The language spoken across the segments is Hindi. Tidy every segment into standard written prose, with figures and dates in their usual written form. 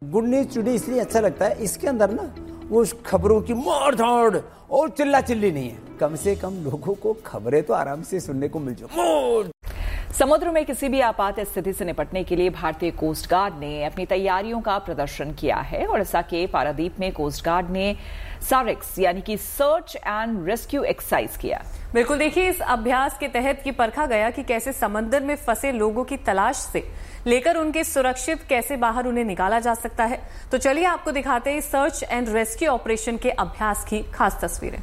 गुड न्यूज टुडे इसलिए अच्छा लगता है, इसके अंदर ना वो खबरों की मार धाड़ और चिल्ला चिल्ली नहीं है। कम से कम लोगों को खबरें तो आराम से सुनने को मिल जाए। समुद्र में किसी भी आपात स्थिति से निपटने के लिए भारतीय कोस्ट गार्ड ने अपनी तैयारियों का प्रदर्शन किया है। ओडिशा के पारादीप में कोस्ट गार्ड ने सारेक्स यानी कि सर्च एंड रेस्क्यू एक्सरसाइज किया। बिल्कुल, देखिए इस अभ्यास के तहत ये परखा गया कि कैसे समंदर में फंसे लोगों की तलाश से लेकर उनके सुरक्षित कैसे बाहर उन्हें निकाला जा सकता है। तो चलिए आपको दिखाते हैं सर्च एंड रेस्क्यू ऑपरेशन के अभ्यास की खास तस्वीरें।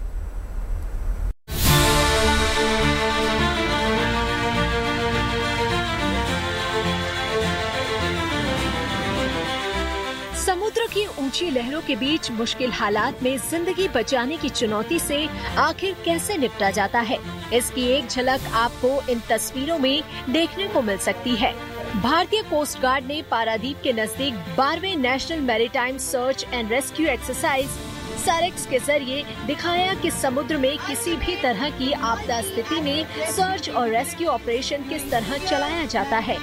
समुद्र की ऊंची लहरों के बीच मुश्किल हालात में जिंदगी बचाने की चुनौती से आखिर कैसे निपटा जाता है, इसकी एक झलक आपको इन तस्वीरों में देखने को मिल सकती है। भारतीय कोस्ट गार्ड ने पारादीप के नजदीक 12वें national maritime search and rescue exercise SAREX के जरिए दिखाया कि समुद्र में किसी भी तरह की आपदा स्थिति में सर्च और रेस्क्यू ऑपरेशन किस तरह चलाया जाता है।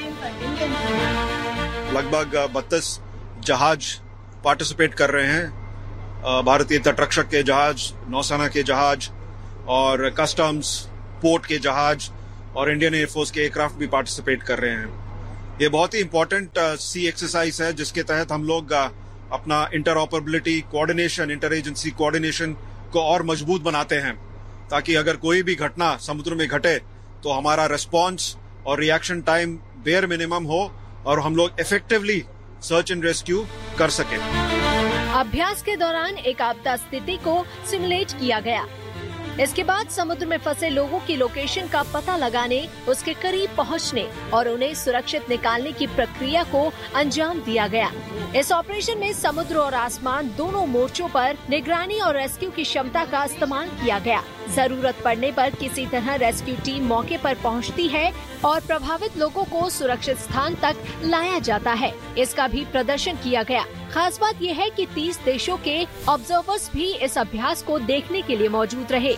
लगभग 32 जहाज पार्टिसिपेट कर रहे हैं। भारतीय तटरक्षक के जहाज, नौसेना के जहाज और कस्टम्स, पोर्ट के जहाज और इंडियन एयरफोर्स के एयरक्राफ्ट भी पार्टिसिपेट कर रहे हैं। ये बहुत ही इम्पोर्टेंट सी एक्सरसाइज है जिसके तहत हम लोग अपना interoperability, coordination, inter agency coordination को और मजबूत बनाते हैं, ताकि अगर कोई भी घटना समुद्र में घटे तो हमारा रिस्पॉन्स और रिएक्शन टाइम बेयर मिनिमम हो और हम लोग इफेक्टिवली सर्च एंड रेस्क्यू कर सके। अभ्यास के दौरान एक आपदा स्थिति को सिमुलेट किया गया। इसके बाद समुद्र में फंसे लोगों की लोकेशन का पता लगाने, उसके करीब पहुंचने और उन्हें सुरक्षित निकालने की प्रक्रिया को अंजाम दिया गया। इस ऑपरेशन में समुद्र और आसमान दोनों मोर्चों पर निगरानी और रेस्क्यू की क्षमता का इस्तेमाल किया गया। जरूरत पड़ने पर किसी तरह रेस्क्यू टीम मौके पर पहुंचती है और प्रभावित लोगों को सुरक्षित स्थान तक लाया जाता है। इसका भी प्रदर्शन किया गया। खास बात यह है कि 30 देशों के ऑब्जर्वर्स भी इस अभ्यास को देखने के लिए मौजूद रहे।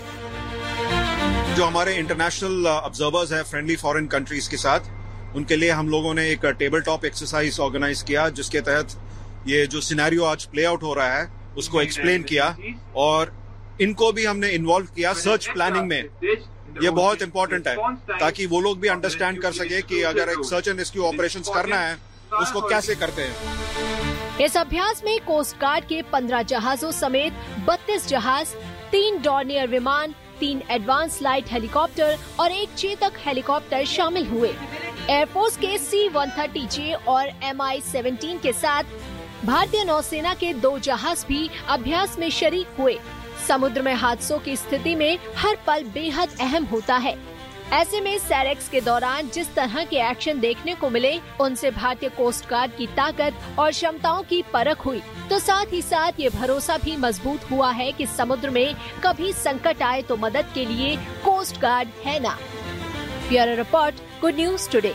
जो हमारे इंटरनेशनल ऑब्जर्वर्स हैं फ्रेंडली फॉरेन कंट्रीज के साथ, उनके लिए हम लोगों ने एक टेबल टॉप एक्सरसाइज ऑर्गेनाइज किया, जिसके तहत ये जो सिनेरियो आज प्ले आउट हो रहा है उसको एक्सप्लेन किया और इनको भी हमने इन्वॉल्व किया सर्च प्लानिंग में। ये बहुत इंपॉर्टेंट है ताकि वो लोग भी अंडरस्टैंड कर सके कि अगर एक सर्च एंड रेस्क्यू ऑपरेशंस करना है उसको कैसे करते हैं। इस अभ्यास में कोस्ट गार्ड के 15 जहाजों समेत 32 जहाज, 3 डॉर्नियर विमान, 3 एडवांस लाइट हेलीकॉप्टर और 1 चेतक हेलीकॉप्टर शामिल हुए। एयरफोर्स के C-130J और MI-17 के साथ भारतीय नौसेना के 2 जहाज भी अभ्यास में शरीक हुए। समुद्र में हादसों की स्थिति में हर पल बेहद अहम होता है। ऐसे में सारेक्स के दौरान जिस तरह के एक्शन देखने को मिले, उनसे भारतीय कोस्ट गार्ड की ताकत और क्षमताओं की परख हुई। तो साथ ही साथ ये भरोसा भी मजबूत हुआ है कि समुद्र में कभी संकट आए तो मदद के लिए कोस्ट गार्ड है ना। Bureau report, good news today.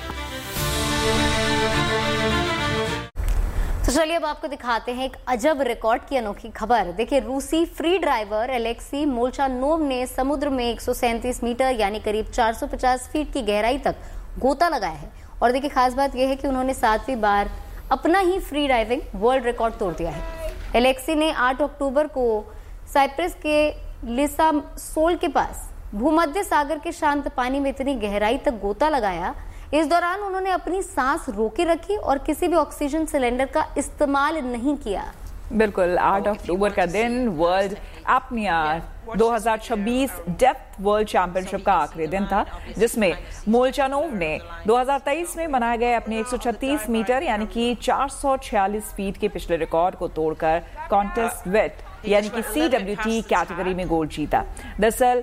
तो चलिए अब आपको दिखाते हैं एक अजब रिकॉर्ड की अनोखी खबर। देखिए, रूसी फ्री ड्राइवर एलेक्सी मोलचानोव ने समुद्र में 137 मीटर यानी करीब 450 फीट की गहराई तक गोता लगाया है। और देखिए, खास बात यह है कि उन्होंने 7वीं बार अपना ही फ्री डाइविंग वर्ल्ड रिकॉर्ड तोड़ दिया है। एलेक्सी ने 8 अक्टूबर को साइप्रस के लिसासोल के पास भूमध्य सागर के शांत पानी में इतनी गहराई तक गोता लगाया। इस दौरान उन्होंने अपनी सांस रोके रखी और किसी भी ऑक्सीजन सिलेंडर का इस्तेमाल नहीं किया। बिल्कुल, 8 अक्टूबर का दिन world apnoea 2026 depth world championship का आखिरी दिन था, जिसमें मोलचानोव ने 2023 में बनाए गए अपने 136 मीटर यानी कि 446 फीट के पिछले रिकॉर्ड को तोड़कर कॉन्टेस्ट वेट यानी कि CWT कैटेगरी में गोल्ड जीता। दरअसल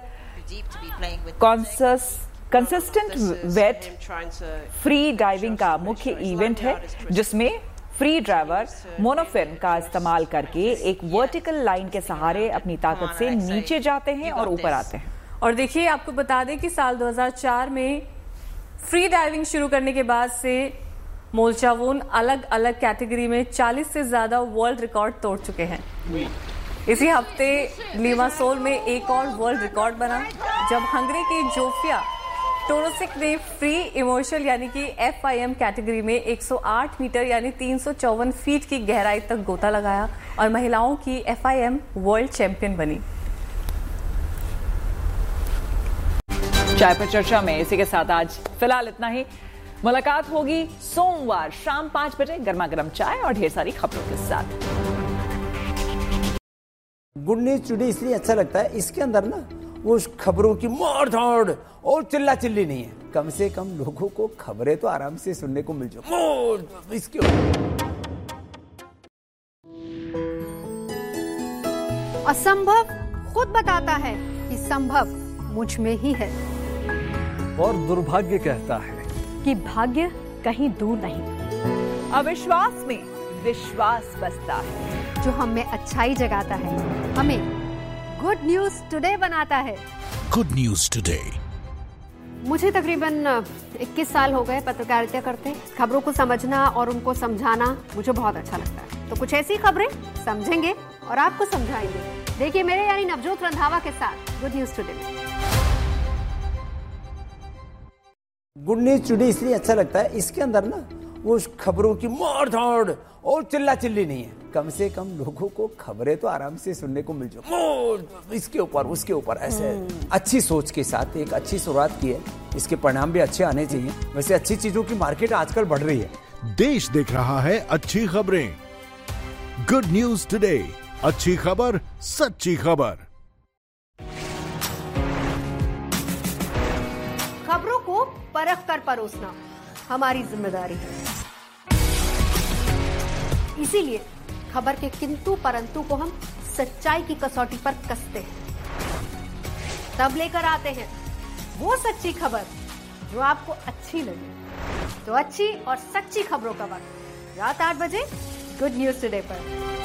कंसिस्टेंट वेट फ्री डाइविंग का मुख्य इवेंट है, जिसमें फ्री ड्राइवर मोनोफिन का इस्तेमाल करके एक वर्टिकल लाइन के सहारे अपनी ताकत से नीचे जाते हैं और ऊपर आते हैं। और देखिए, आपको बता दें कि साल 2004 में फ्री डाइविंग शुरू करने के बाद से मोलचानोव अलग अलग कैटेगरी में 40 से ज्यादा वर्ल्ड रिकॉर्ड तोड़ चुके हैं। इसी हफ्ते लिमासोल में एक और वर्ल्ड रिकॉर्ड बना, जब हंगरी की जोफिया टोरोसिक ने फ्री इमोशनल यानी कि FIM कैटेगरी में 108 मीटर यानी 354 फीट की गहराई तक गोता लगाया और महिलाओं की FIM वर्ल्ड चैंपियन बनी। चाय पर चर्चा में इसी के साथ आज फिलहाल इतना ही। मुलाकात होगी सोमवार शाम 5 बजे गर्मा गर्म चाय और ढेर सारी खबरों के साथ। गुड न्यूज टुडे इसलिए अच्छा लगता है, इसके अंदर ना वो खबरों की मार धाड़ और चिल्ला चिल्ली नहीं है। कम से कम लोगों को खबरें तो आराम से सुनने को मिल जाए। इसके असंभव खुद बताता है कि संभव मुझ में ही है, और दुर्भाग्य कहता है कि भाग्य कहीं दूर नहीं। अविश्वास में विश्वास बसता है, जो हमें अच्छाई जगाता है, हमें गुड न्यूज टुडे बनाता है। Good news today. मुझे तकरीबन 21 साल हो गए पत्रकारिता करते। खबरों को समझना और उनको समझाना मुझे बहुत अच्छा लगता है। तो कुछ ऐसी खबरें समझेंगे और आपको समझाएंगे। देखिए मेरे यानी नवजोत रंधावा के साथ good news today. Good news today इसलिए अच्छा लगता है, इसके अंदर ना वो खबरों की मार धाड़ और चिल्ला चिल्ली नहीं है। कम से कम लोगों को खबरें तो आराम से सुनने को मिल जाए। इसके ऊपर उसके ऊपर ऐसे अच्छी सोच के साथ एक अच्छी शुरुआत की है, इसके परिणाम भी अच्छे आने चाहिए। वैसे अच्छी चीजों की मार्केट आजकल बढ़ रही है। देश देख रहा है अच्छी खबरें। गुड न्यूज टुडे, अच्छी खबर सच्ची खबर। खबरों को परख कर परोसना हमारी जिम्मेदारी है। इसीलिए खबर के किंतु परंतु को हम सच्चाई की कसौटी पर कसते हैं, तब लेकर आते हैं वो सच्ची खबर जो आपको अच्छी लगे। तो अच्छी और सच्ची खबरों का वक्त रात 8 बजे गुड न्यूज टुडे पर।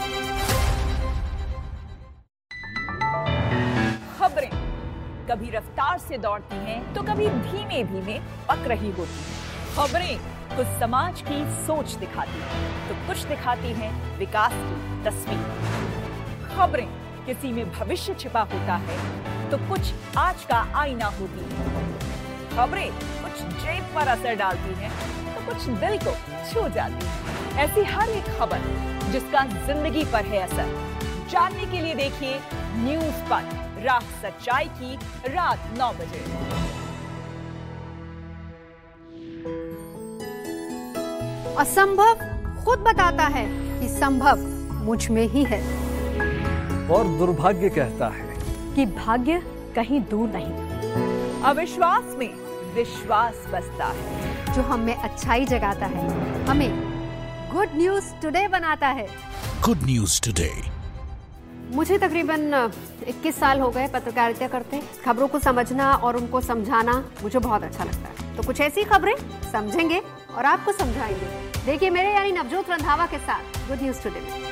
खबरें कभी रफ्तार से दौड़ती हैं तो कभी धीमे धीमे पक रही होती हैं। खबरें कुछ समाज की सोच दिखाती हैं तो कुछ दिखाती हैं विकास की तस्वीर। खबरें किसी में भविष्य छिपा होता है तो कुछ आज का आईना होती है। खबरें कुछ जेब पर असर डालती हैं तो कुछ दिल को छू जाती है। ऐसी हर एक खबर जिसका जिंदगी पर है असर, जानने के लिए देखिए न्यूज़ पर राह सच्चाई की रात 9 बजे। असंभव खुद बताता है कि संभव मुझ में ही है, और दुर्भाग्य कहता है कि भाग्य कहीं दूर नहीं। अविश्वास में विश्वास बसता है, जो हमें अच्छाई जगाता है, हमें गुड न्यूज टुडे बनाता है। Good news today. मुझे तकरीबन 21 साल हो गए पत्रकारिता करते। खबरों को समझना और उनको समझाना मुझे बहुत अच्छा लगता है। तो कुछ ऐसी खबरें समझेंगे और आपको समझाएंगे। देखिए मेरे यानी नवजोत रंधावा के साथ गुड न्यूज टुडे।